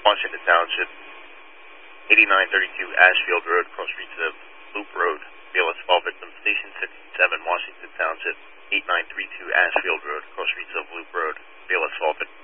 Washington Township, 8932 Ashfield Road, cross streets of Loop Road, Bayless Fall victim, Station 67, Washington Township, 8932 Ashfield Road, cross streets of Loop Road, Bayless Fall victim.